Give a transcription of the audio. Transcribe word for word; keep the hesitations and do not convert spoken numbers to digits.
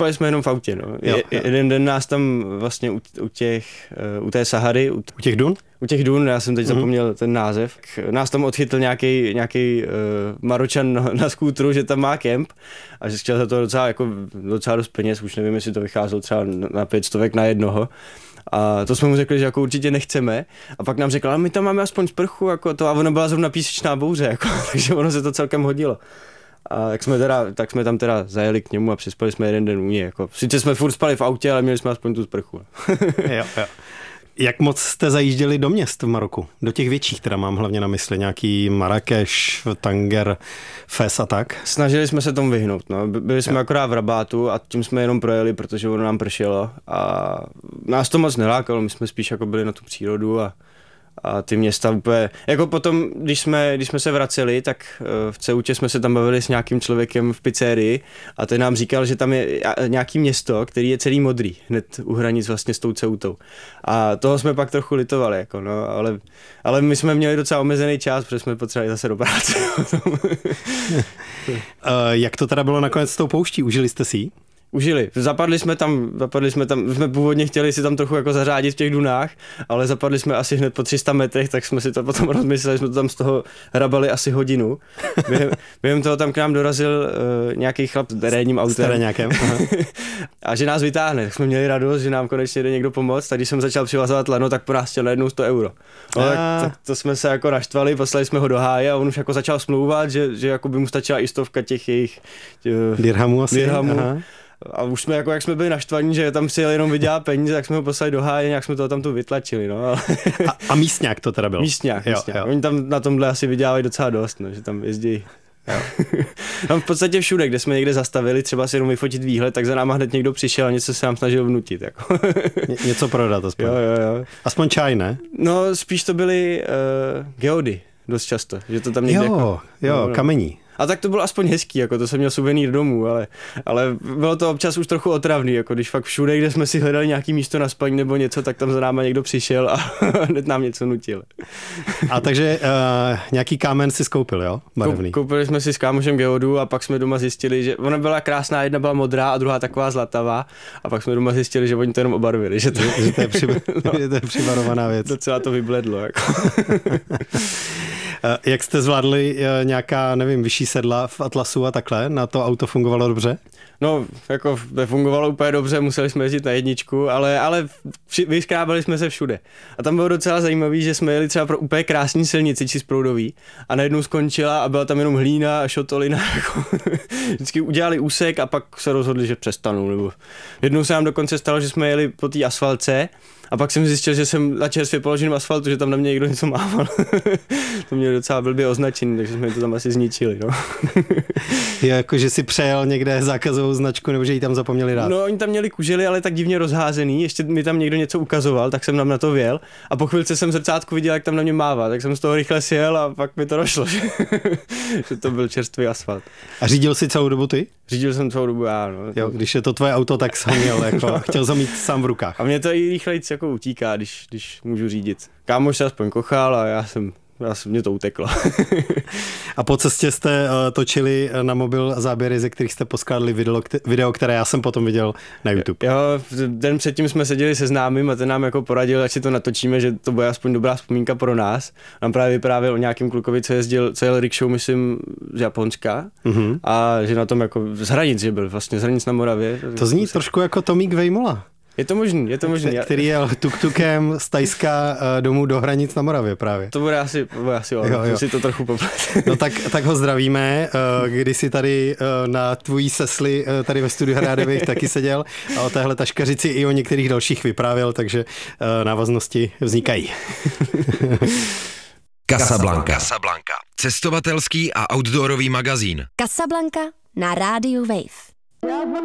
spali jsme jenom v autě, no. Jo, Je, jo. Jeden den nás tam vlastně u, u těch, u té Sahary, u, U těch dun? u těch dun, já jsem teď Mhm. zapomněl ten název, nás tam odchytl nějaký nějaký uh, Maročan na, na skútru, že tam má kemp a že chtěl za to docela, jako, docela dost peněz, už nevím, jestli to vycházelo třeba na pět stovek na jednoho. A to jsme mu řekli, že jako určitě nechceme. A pak nám řekl, ale my tam máme aspoň sprchu, jako to, a ono byla zrovna písečná bouře, jako, takže ono se to celkem hodilo. A jak jsme teda, tak jsme tam teda zajeli k němu a přespali jsme jeden den u něj. Jako. Sice jsme furt spali v autě, ale měli jsme aspoň tu sprchu. Jo, jo. Jak moc jste zajížděli do měst v Maroku? Do těch větších, teda mám hlavně na mysli, nějaký Marrakeš, Tanger, Fes a tak? Snažili jsme se tomu vyhnout. No. Byli jsme jo. akorát v Rabátu a tím jsme jenom projeli, protože ono nám pršelo. A nás to moc nelákalo, my jsme spíš jako byli na tu přírodu a A ty města úplně, jako potom, když jsme, když jsme se vraceli, tak v Ceutě jsme se tam bavili s nějakým člověkem v pizzerii a ten nám říkal, že tam je nějaký město, který je celý modrý, hned u hranic vlastně s tou Ceutou. A toho jsme pak trochu litovali, jako no, ale, ale my jsme měli docela omezený čas, protože jsme potřebovali zase do práce. Jak to teda bylo nakonec s tou pouští? Užili jste si ji? Užili. Zapadli jsme tam, zapadli jsme tam, jsme původně chtěli si tam trochu jako zařádit v těch dunách, ale zapadli jsme asi hned po tři sta metrech, tak jsme si to potom rozmysleli, jsme to tam z toho hrabali asi hodinu. Během, během toho tam k nám dorazil uh, nějaký chlap s terénním autem. S teréňákem. A že nás vytáhne, tak jsme měli radost, že nám konečně jde někdo pomoct, tak když jsem začal přivazovat lano, tak po nás chtěl najednou sto euro. No, tak, tak to jsme se jako naštvali, poslali jsme ho do háje a on už jako začal smlouvat, že, že jako by mu stačila i stovka těch jejich uh, dirhamů asi. Dirhamů. A už jsme, jako jak jsme byli naštvaní, že tam přijel jenom vydělat peníze, tak jsme ho poslali do háje, nějak jsme to tam tu vytlačili. No. a, a místňák to teda byl? Místňák, jo, místňák. Jo. Oni tam na tomhle asi vydělávají docela dost, no, že tam jezdí. Tam v podstatě všude, kde jsme někde zastavili, třeba si jenom vyfotit výhled, tak za náma hned někdo přišel a něco se nám snažil vnutit. Jako. Ně, něco prodat aspoň. Jo, jo, jo. Aspoň čaj, ne? No spíš to byly uh, geody dost často, že to tam někde jo, jako, jo, no, no. kamení. A tak to bylo aspoň hezký, jako to jsem měl suvenýr domů, ale, ale bylo to občas už trochu otravný, jako když fakt všude, kde jsme si hledali nějaký místo na spaní nebo něco, tak tam za náma někdo přišel a hned nám něco nutil. A takže uh, nějaký kámen si skoupil, jo? Barevný. Koupili jsme si s kámošem geodu a pak jsme doma zjistili, že ona byla krásná, jedna byla modrá a druhá taková zlatavá a pak jsme doma zjistili, že oni to jenom obarvili, že to, že to je, při, no, že to je přivarovaná věc. Docela to vybledlo, jako. Jak jste zvládli nějaká, nevím, vyšší sedla v Atlasu a takhle? Na to auto fungovalo dobře? No, jako nefungovalo úplně dobře, museli jsme jezdit na jedničku, ale, ale vyskrábali jsme se všude. A tam bylo docela zajímavý, že jsme jeli třeba pro úplně krásný silnici čisproudový a najednou skončila a byla tam jenom hlína a šotolina. Jako, vždycky udělali úsek a pak se rozhodli, že přestanou. Nebo jednou se nám dokonce stalo, že jsme jeli po té asfaltce a pak jsem zjistil, že jsem na čerstvě položeném asfaltu, že tam na mě někdo něco mával. To mě docela blbě označený, takže jsme to tam asi zničili. No. Je jako, že si přejel někde zákazovou značku, nebo že ji tam zapomněli dát? No, oni tam měli kužely, ale tak divně rozházený, ještě mi tam někdo něco ukazoval, tak jsem tam na to vjel a po chvilce jsem v zrcátku viděl, jak tam na mě mává, tak jsem z toho rychle sjel a pak mi to došlo, že, že to byl čerstvý asfalt. A řídil jsi celou dobu ty? Řídil jsem celou dobu já, no. Jo, když je to tvoje auto, tak jsem měl, jako, no. Chtěl jsem mít sám v rukách. A mě to i rychlejc jako utíká, když, když můžu řídit. Kámoš se aspoň kochal a já jsem Já jsem, mě to uteklo. A po cestě jste uh, točili na mobil záběry, ze kterých jste poskládali video, video, které já jsem potom viděl na YouTube. Jo, den předtím jsme seděli se známým a ten nám jako poradil, ať si to natočíme, že to bude aspoň dobrá vzpomínka pro nás. Nám právě vyprávěl o nějakém klukovi, co jezdil, co jel rickshow, myslím, z Japonska mm-hmm. a že na tom jako z hranic, že byl vlastně z hranic na Moravě. To zní se... trošku jako Tomík Vejmola. Je to možný, je to možný. Který jel tuk-tukem z Tajska domů do hranic na Moravě právě. To bude asi, to bude asi jo, jo, jo. si to trochu poplet. No tak, tak ho zdravíme, když si tady na tvojí sesli tady ve studiu Hrádevých taky seděl a o téhle taškařici i o některých dalších vyprávěl, takže návaznosti vznikají. Casablanca. Casablanca. Cestovatelský a outdoorový magazín. Casablanca na rádiu Wave.